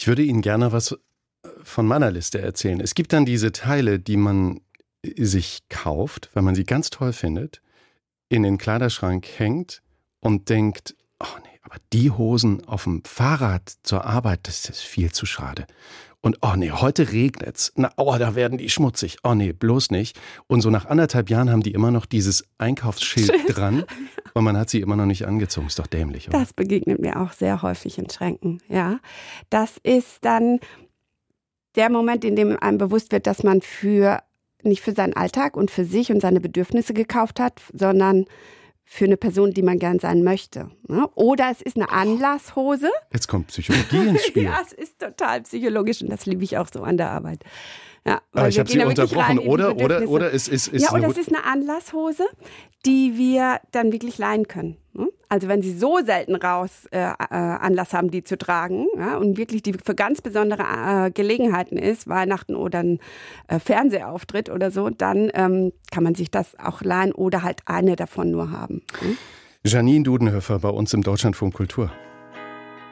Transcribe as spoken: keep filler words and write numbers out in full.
würde Ihnen gerne was von meiner Liste erzählen. Es gibt dann diese Teile, die man sich kauft, weil man sie ganz toll findet, in den Kleiderschrank hängt und denkt, oh nee, aber die Hosen auf dem Fahrrad zur Arbeit, das ist viel zu schade. Und oh nee, heute regnet's. Na, oh, da werden die schmutzig. Oh nee, bloß nicht. Und so nach anderthalb Jahren haben die immer noch dieses Einkaufsschild dran und man hat sie immer noch nicht angezogen. Ist doch dämlich, oder? Das begegnet mir auch sehr häufig in Schränken, ja. Das ist dann der Moment, in dem einem bewusst wird, dass man für nicht für seinen Alltag und für sich und seine Bedürfnisse gekauft hat, sondern für eine Person, die man gern sein möchte. Oder es ist eine Anlasshose. Jetzt kommt Psychologie ins Spiel. Ja, es ist total psychologisch und das liebe ich auch so an der Arbeit. Ja, aber ich habe Sie unterbrochen, oder? Oder, oder es ist, ist ja, oder eine es ist eine Anlasshose, die wir dann wirklich leihen können. Also wenn Sie so selten raus äh, äh, Anlass haben, die zu tragen, ja, und wirklich die für ganz besondere äh, Gelegenheiten ist, Weihnachten oder ein äh, Fernsehauftritt oder so, dann ähm, kann man sich das auch leihen oder halt eine davon nur haben. Hm? Janine Dudenhöfer bei uns im Deutschlandfunk Kultur.